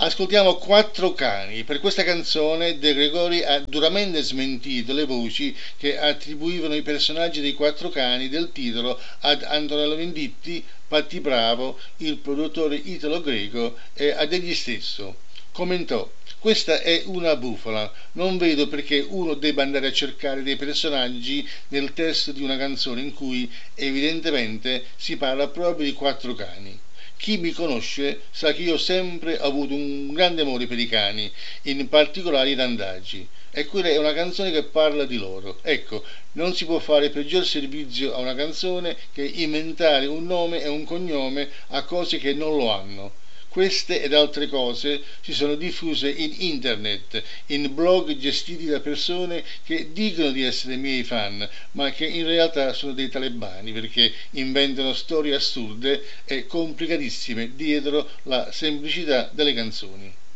Ascoltiamo Quattro cani. Per questa canzone De Gregori ha duramente smentito le voci che attribuivano i personaggi dei Quattro cani del titolo ad Antonello Venditti, Patti Bravo, il produttore italo-greco e ad egli stesso. Commentò: questa è una bufala, non vedo perché uno debba andare a cercare dei personaggi nel testo di una canzone in cui evidentemente si parla proprio di quattro cani. Chi mi conosce sa che io ho sempre avuto un grande amore per i cani, in particolare i randaggi. E quella è una canzone che parla di loro. Ecco, non si può fare peggior servizio a una canzone che inventare un nome e un cognome a cose che non lo hanno. Queste ed altre cose si sono diffuse in internet, in blog gestiti da persone che dicono di essere miei fan, ma che in realtà sono dei talebani perché inventano storie assurde e complicatissime dietro la semplicità delle canzoni.